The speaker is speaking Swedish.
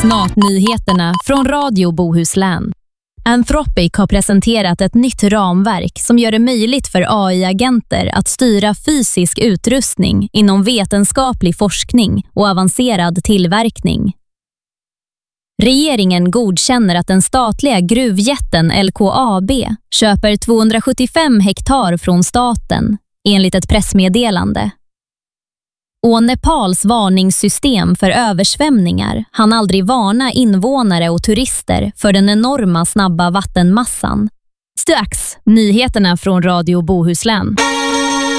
Snart nyheterna från Radio Bohuslän. Anthropic har presenterat ett nytt ramverk som gör det möjligt för AI-agenter att styra fysisk utrustning inom vetenskaplig forskning och avancerad tillverkning. Regeringen godkänner att den statliga gruvjätten LKAB köper 275 hektar från staten, enligt ett pressmeddelande. Och Nepals varningssystem för översvämningar hann aldrig varna invånare och turister för den enorma snabba vattenmassan. Strax, nyheterna från Radio Bohuslän.